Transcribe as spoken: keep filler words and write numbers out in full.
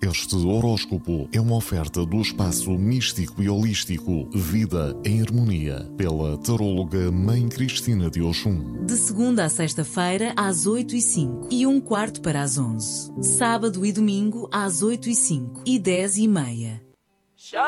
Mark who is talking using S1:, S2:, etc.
S1: Este horóscopo é uma oferta do espaço místico e holístico Vida em Harmonia, pela taróloga Mãe Cristina de Oxum.
S2: De segunda a sexta-feira, às oito e cinco e um quarto para as onze. Sábado e domingo, às oito e cinco e dez e meia.